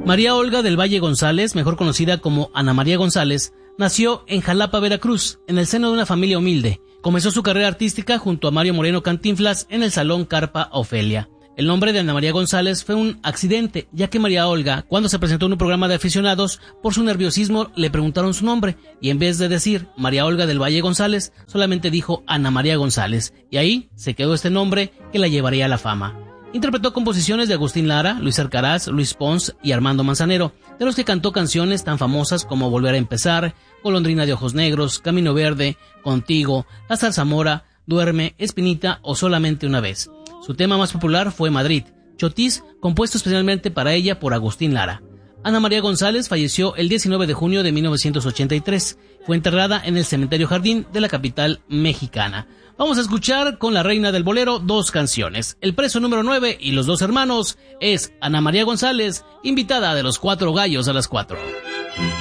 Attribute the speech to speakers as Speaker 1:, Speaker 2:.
Speaker 1: María Olga del Valle González, mejor conocida como Ana María González, nació en Jalapa, Veracruz, en el seno de una familia humilde. Comenzó su carrera artística junto a Mario Moreno Cantinflas en el Salón Carpa Ofelia. El nombre de Ana María González fue un accidente, ya que María Olga, cuando se presentó en un programa de aficionados, por su nerviosismo le preguntaron su nombre, y en vez de decir María Olga del Valle González, solamente dijo Ana María González, y ahí se quedó este nombre que la llevaría a la fama. Interpretó composiciones de Agustín Lara, Luis Alcaraz, Luis Pons y Armando Manzanero, de los que cantó canciones tan famosas como Volver a empezar, Golondrina de ojos negros, Camino verde, Contigo, La zarzamora, Duerme, Espinita o Solamente una vez. Su tema más popular fue Madrid, Chotis, compuesto especialmente para ella por Agustín Lara. Ana María González falleció el 19 de junio de 1983. Fue enterrada en el Cementerio Jardín de la capital mexicana. Vamos a escuchar con la reina del bolero dos canciones. El preso número 9 y Los dos hermanos es Ana María González, invitada de los Cuatro Gallos a las 4.